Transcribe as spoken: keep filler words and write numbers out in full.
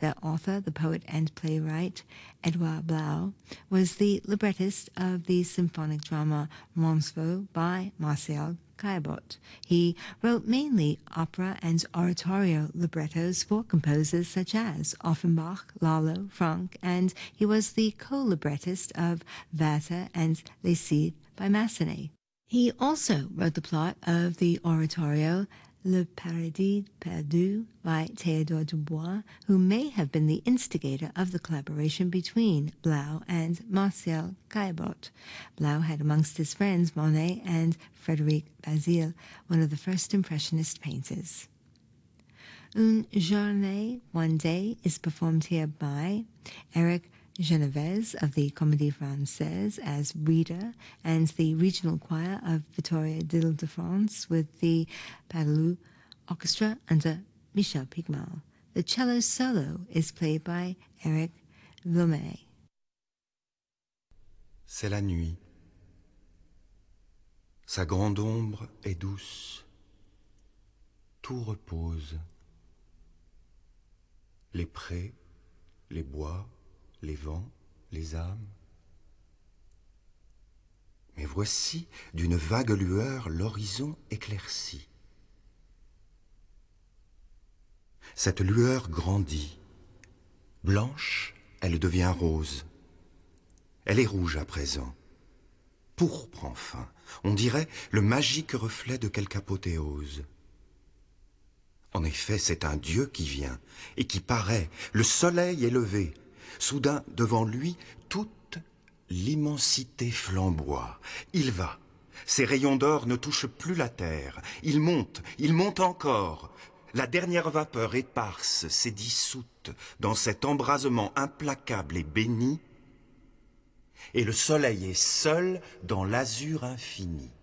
Their author, the poet and playwright Edouard Blau, was the librettist of the symphonic drama Roncevaux by Marcel Caillebotte. He wrote mainly opera and oratorio librettos for composers such as Offenbach, Lalo, Franck, and he was the co-librettist of Werther and Les Cid by Massenet. He also wrote the plot of the oratorio Le Paradis Perdu by Théodore Dubois, who may have been the instigator of the collaboration between Blau and Marcel Caillebotte. Blau had amongst his friends Monet and Frédéric Bazille, one of the first Impressionist painters. Une journée, one day, is performed here by Eric Genovese of the Comédie Française as Reader and the regional choir of Victoria d'Île-de-France with the Padelou Orchestra under Michel Pigmal. The cello solo is played by Eric Villomé. C'est la nuit. Sa grande ombre est douce. Tout repose. Les prés, les bois, les vents, les âmes. Mais voici, d'une vague lueur, l'horizon éclairci. Cette lueur grandit. Blanche, elle devient rose. Elle est rouge à présent. Pourpre enfin, on dirait le magique reflet de quelque apothéose. En effet, c'est un Dieu qui vient et qui paraît, le soleil est levé. Soudain, devant lui, toute l'immensité flamboie. Il va. Ses rayons d'or ne touchent plus la terre. Il monte, il monte encore. La dernière vapeur éparse s'est dissoute dans cet embrasement implacable et béni, et le soleil est seul dans l'azur infini.